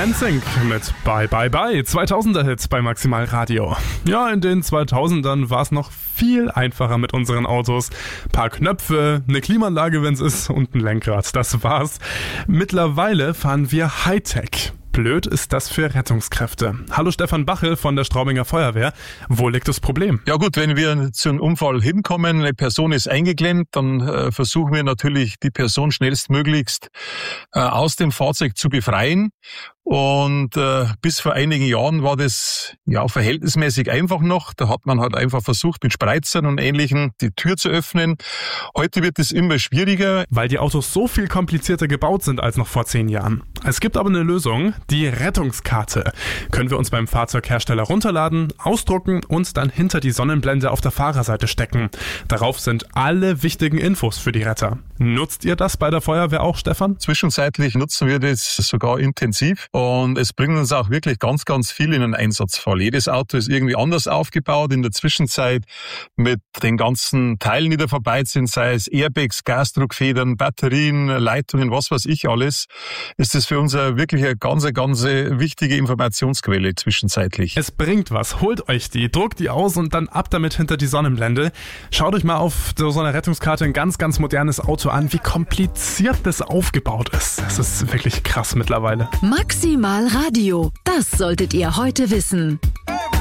NSYNC mit Bye Bye Bye, 2000er-Hits bei Maximal Radio. Ja, in den 2000ern war es noch viel einfacher mit unseren Autos. Paar Knöpfe, eine Klimaanlage, wenn es ist, und ein Lenkrad, das war's. Mittlerweile fahren wir Hightech. Blöd ist das für Rettungskräfte. Hallo Stefan Bachel von der Straubinger Feuerwehr. Wo liegt das Problem? Ja gut, wenn wir zu einem Unfall hinkommen, eine Person ist eingeklemmt, dann versuchen wir natürlich, die Person schnellstmöglichst aus dem Fahrzeug zu befreien. Und bis vor einigen Jahren war das ja verhältnismäßig einfach noch. Da hat man halt einfach versucht, mit Spreizern und Ähnlichem die Tür zu öffnen. Heute wird es immer schwieriger. Weil die Autos so viel komplizierter gebaut sind als noch vor 10 Jahren. Es gibt aber eine Lösung, die Rettungskarte. Können wir uns beim Fahrzeughersteller runterladen, ausdrucken und dann hinter die Sonnenblende auf der Fahrerseite stecken. Darauf sind alle wichtigen Infos für die Retter. Nutzt ihr das bei der Feuerwehr auch, Stefan? Zwischenzeitlich nutzen wir das sogar intensiv. Und es bringt uns auch wirklich ganz, ganz viel in den Einsatzfall. Jedes Auto ist irgendwie anders aufgebaut. In der Zwischenzeit mit den ganzen Teilen, die da vorbei sind, sei es Airbags, Gasdruckfedern, Batterien, Leitungen, was weiß ich alles, ist das für uns wirklich eine ganz wichtige Informationsquelle zwischenzeitlich. Es bringt was. Holt euch die, druckt die aus und dann ab damit hinter die Sonnenblende. Schaut euch mal auf so einer Rettungskarte ein ganz, ganz modernes Auto an, wie kompliziert das aufgebaut ist. Das ist wirklich krass mittlerweile. Maximal Radio, das solltet ihr heute wissen.